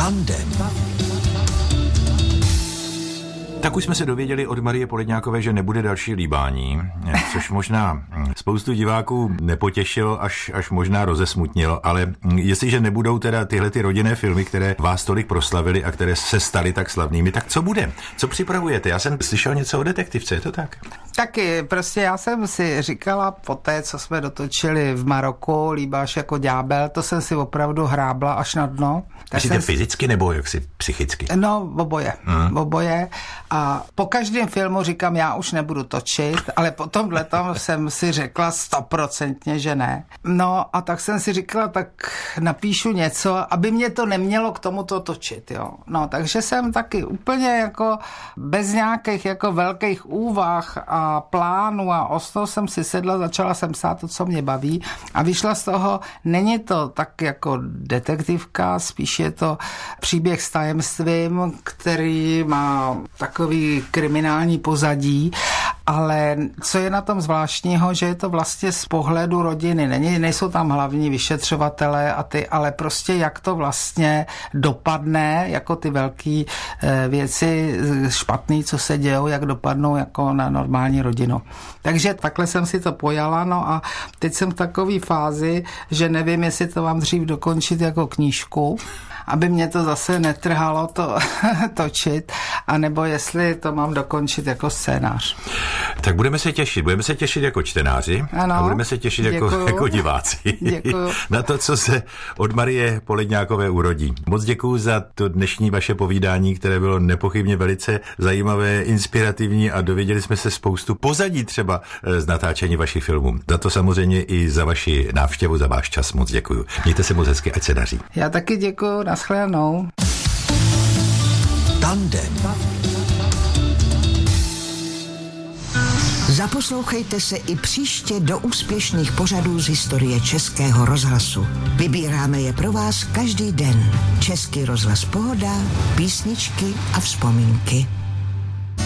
Tandem. Tak už jsme se dověděli od Marie Poledňákové, že nebude další líbání, což možná spoustu diváků nepotěšilo, až možná rozesmutnilo, ale jestliže nebudou teda tyhle ty rodinné filmy, které vás tolik proslavily a které se staly tak slavnými, tak co bude? Co připravujete? Já jsem slyšel něco o detektivce, je to tak? Taky, prostě já jsem si říkala po té, co jsme dotočili v Maroku, Líbáš jako ďábel, to jsem si opravdu hrábla až na dno. Myslíte fyzicky nebo jaksi psychicky? No, oboje. A po každém filmu říkám, já už nebudu točit, ale po tomhletom jsem si řekla 100%, že ne. No a tak jsem si říkala, tak napíšu něco, aby mě to nemělo k tomuto točit, jo. No, takže jsem taky úplně jako bez nějakých jako velkých úvah a plánů a osnou jsem si sedla, začala jsem psát to, co mě baví a vyšla z toho, není to tak jako detektivka, spíš je to příběh s tajemstvím, který má takový kriminální pozadí, ale co je na tom zvláštního, že je to vlastně z pohledu rodiny. Nejsou tam hlavní vyšetřovatelé a ty, ale prostě jak to vlastně dopadne, jako ty velké věci špatný, co se dějou, jak dopadnou jako na normální rodinu. Takže takhle jsem si to pojala, no a teď jsem v takové fázi, že nevím, jestli to mám dřív dokončit jako knížku, aby mě to zase netrhalo to točit, anebo jestli to mám dokončit jako scénář. Tak budeme se těšit jako čtenáři, ano, a budeme se těšit jako diváci na to, co se od Marie Poledňákové urodí. Moc děkuju za to dnešní vaše povídání, které bylo nepochybně velice zajímavé, inspirativní a dověděli jsme se spoustu pozadí třeba z natáčení vašich filmů. Za to samozřejmě i za vaši návštěvu, za váš čas moc děkuju. Mějte se moc hezky, ať se daří. Já taky děkuju, nashledanou. Tandem. Zaposlouchejte se i příště do úspěšných pořadů z historie Českého rozhlasu. Vybíráme je pro vás každý den. Český rozhlas Pohoda, písničky a vzpomínky.